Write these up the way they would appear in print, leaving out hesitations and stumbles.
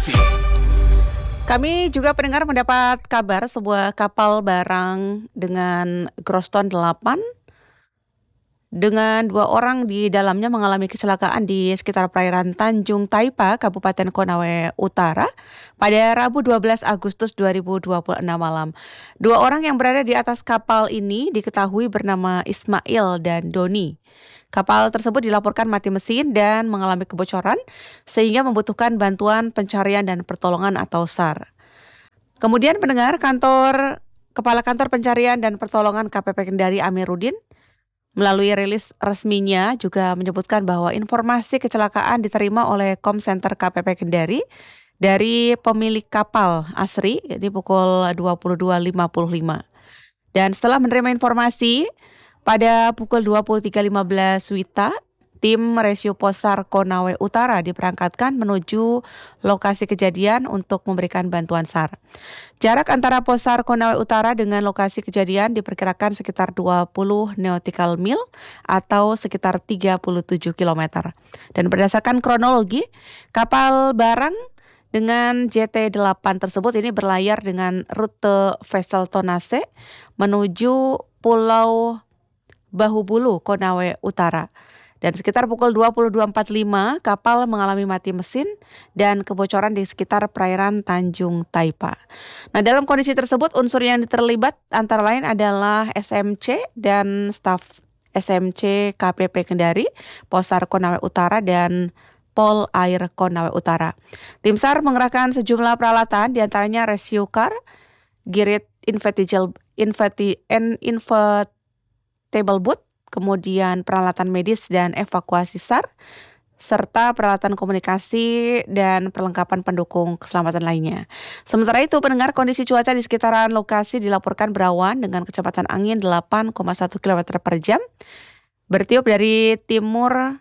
informasi. Kami juga pendengar mendapat kabar sebuah kapal barang dengan Groston 8 dengan 2 orang di dalamnya mengalami kecelakaan di sekitar perairan Tanjung Taipa, Kabupaten Konawe Utara pada Rabu 12 Agustus 2026 malam. 2 orang yang berada di atas kapal ini diketahui bernama Ismail dan Doni. Kapal tersebut dilaporkan mati mesin dan mengalami kebocoran sehingga membutuhkan bantuan pencarian dan pertolongan atau SAR. Kemudian pendengar, Kepala Kantor Pencarian dan Pertolongan KPP Kendari Amiruddin melalui rilis resminya juga menyebutkan bahwa informasi kecelakaan diterima oleh Call Center KPP Kendari dari pemilik kapal Asri ini pukul 22.55. Dan setelah menerima informasi pada pukul 23.15 WITA, tim Rescue Posar Konawe Utara diberangkatkan menuju lokasi kejadian untuk memberikan bantuan SAR. Jarak antara Posar Konawe Utara dengan lokasi kejadian diperkirakan sekitar 20 nautical mil atau sekitar 37 km. Dan berdasarkan kronologi, kapal barang dengan JT8 tersebut ini berlayar dengan rute vessel tonnage menuju Pulau Bahubulu, Konawe Utara. Dan sekitar pukul 22.45 kapal mengalami mati mesin dan kebocoran di sekitar perairan Tanjung Taipa. Nah, dalam kondisi tersebut unsur yang terlibat antara lain adalah SMC dan staf SMC KPP Kendari, Posar Konawe Utara dan Pol Air Konawe Utara. Tim SAR mengerahkan sejumlah peralatan diantaranya rescue car, Girit Inflatable boat, kemudian peralatan medis dan evakuasi SAR, serta peralatan komunikasi dan perlengkapan pendukung keselamatan lainnya. Sementara itu, pendengar, kondisi cuaca di sekitaran lokasi dilaporkan berawan dengan kecepatan angin 8,1 km per jam, bertiup dari timur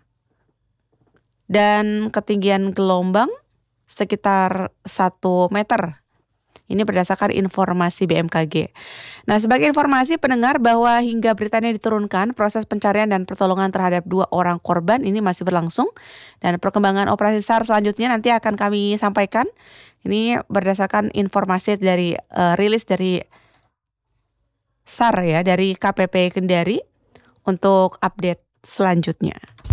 dan ketinggian gelombang sekitar 1 meter. Ini berdasarkan informasi BMKG. Nah, sebagai informasi pendengar bahwa hingga beritanya diturunkan, proses pencarian dan pertolongan terhadap 2 orang korban ini masih berlangsung. Dan perkembangan operasi SAR selanjutnya nanti akan kami sampaikan. Ini berdasarkan informasi dari rilis dari SAR ya, dari KPP Kendari untuk update selanjutnya.